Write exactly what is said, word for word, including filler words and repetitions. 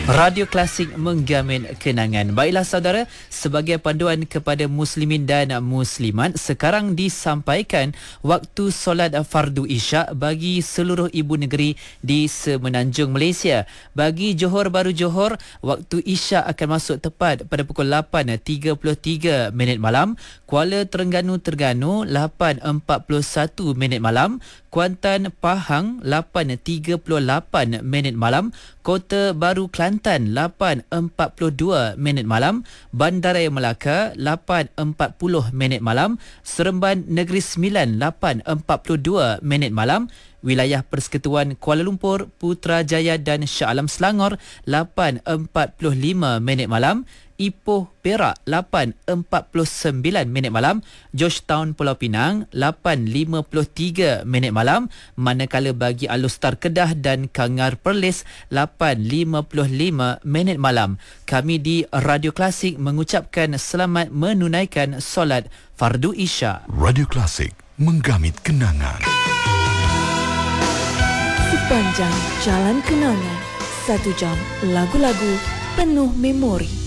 Radio Klasik menggamin kenangan. Baiklah saudara, sebagai panduan kepada muslimin dan muslimat, sekarang disampaikan waktu solat fardu isyak bagi seluruh ibu negeri di semenanjung Malaysia. Bagi Johor Bahru Johor, waktu isyak akan masuk tepat pada pukul lapan tiga puluh tiga minit malam. Kuala Terengganu Terengganu lapan empat puluh satu minit malam. Kuantan Pahang lapan tiga puluh lapan minit malam. Kota Baru Kelantan lapan empat puluh dua minit malam. Bandaraya Melaka lapan empat puluh minit malam. Seremban Negeri Sembilan lapan empat puluh dua minit malam. Wilayah Persekutuan Kuala Lumpur, Putrajaya dan Shah Alam Selangor lapan empat puluh lima minit malam. Ipoh Perak lapan empat puluh sembilan minit malam. Georgetown Pulau Pinang lapan lima puluh tiga minit malam. Manakala bagi Alustar Kedah dan Kangar Perlis lapan lima puluh lima minit malam. Kami di Radio Klasik mengucapkan selamat menunaikan solat fardu isyak. Radio Klasik menggamit kenangan. Sepanjang jalan kenangan, satu jam lagu-lagu penuh memori.